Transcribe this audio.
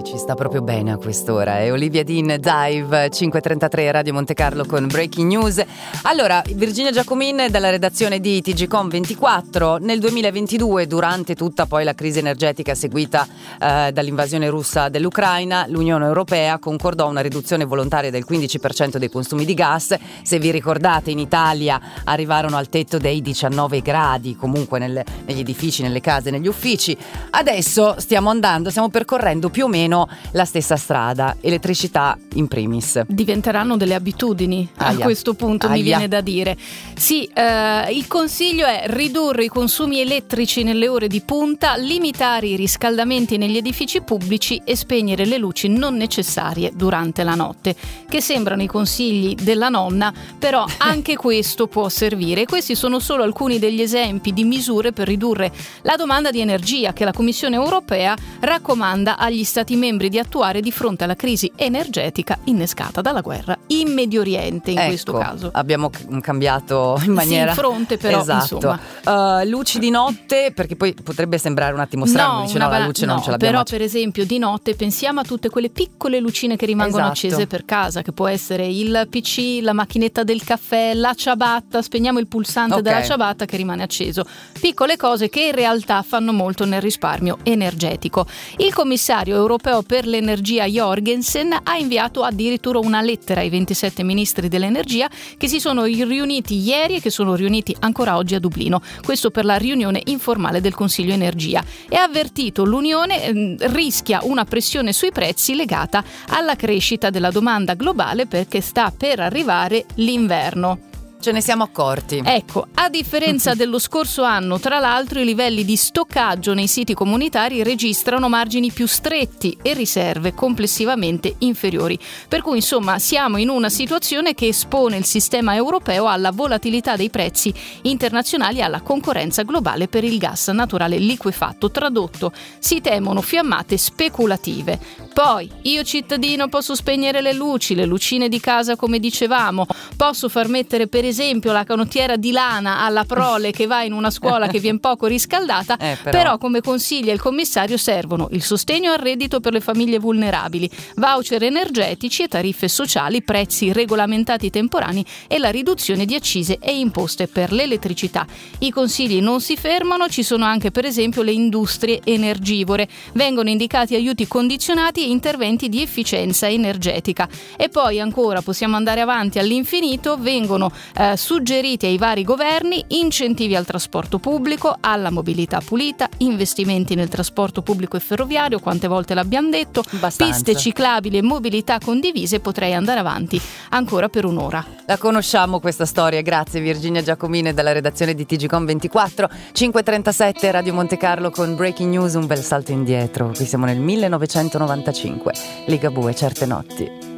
Ci sta proprio bene a quest'ora. È Olivia Dean, Dive, 5:33 Radio Monte Carlo con Breaking News. Allora, Virginia Giacomin dalla redazione di TGcom24. Nel 2022, durante tutta poi la crisi energetica seguita dall'invasione russa dell'Ucraina, l'Unione Europea concordò una riduzione volontaria del 15% dei consumi di gas. Se vi ricordate, in Italia arrivarono al tetto dei 19 gradi, comunque negli edifici, nelle case, negli uffici. Adesso stiamo percorrendo più o meno la stessa strada, elettricità in primis. Diventeranno delle abitudini a questo punto, mi viene da dire. Sì, il consiglio è ridurre i consumi elettrici nelle ore di punta, limitare i riscaldamenti negli edifici pubblici e spegnere le luci non necessarie durante la notte, che sembrano i consigli della nonna, però anche questo può servire. Questi sono solo alcuni degli esempi di misure per ridurre la domanda di energia che la Commissione europea raccomanda agli Stati membri di attuare di fronte alla crisi energetica innescata dalla guerra in Medio Oriente, in questo caso. Abbiamo cambiato in maniera... Sì, il fronte però, esatto. Luci di notte, perché poi potrebbe sembrare un attimo strano, la luce non ce l'abbiamo. Però per esempio di notte pensiamo a tutte quelle piccole lucine che rimangono accese per casa, che può essere il PC, la macchinetta del caffè, la ciabatta, spegniamo il pulsante della ciabatta che rimane acceso. Piccole cose che in realtà fanno molto nel risparmio energetico. Il commissario europeo per l'energia Jorgensen ha inviato addirittura una lettera ai 27 ministri dell'energia che si sono riuniti ieri e che sono riuniti ancora oggi a Dublino, questo per la riunione informale del Consiglio Energia, e ha avvertito l'Unione rischia una pressione sui prezzi legata alla crescita della domanda globale perché sta per arrivare l'inverno. Ce ne siamo accorti. Ecco, a differenza dello scorso anno, tra l'altro, i livelli di stoccaggio nei siti comunitari registrano margini più stretti e riserve complessivamente inferiori. Per cui, insomma, siamo in una situazione che espone il sistema europeo alla volatilità dei prezzi internazionali e alla concorrenza globale per il gas naturale liquefatto. Tradotto, si temono fiammate speculative. Poi, io cittadino posso spegnere le lucine di casa come dicevamo, posso far mettere per esempio la canottiera di lana alla prole che va in una scuola che viene poco riscaldata, però come consiglia il commissario servono il sostegno al reddito per le famiglie vulnerabili, voucher energetici e tariffe sociali, prezzi regolamentati temporanei e la riduzione di accise e imposte per l'elettricità. I consigli non si fermano, ci sono anche per esempio le industrie energivore, vengono indicati aiuti condizionati e interventi di efficienza energetica. E poi ancora possiamo andare avanti all'infinito, vengono suggeriti ai vari governi incentivi al trasporto pubblico, alla mobilità pulita, investimenti nel trasporto pubblico e ferroviario, quante volte l'abbiamo detto, piste ciclabili e mobilità condivise. Potrei andare avanti ancora per un'ora. La conosciamo questa storia, grazie Virginia Giacomine dalla redazione di TGcom24. 5:37 Radio Monte Carlo con Breaking News, un bel salto indietro, qui siamo nel 1995, Ligabue, Certe notti.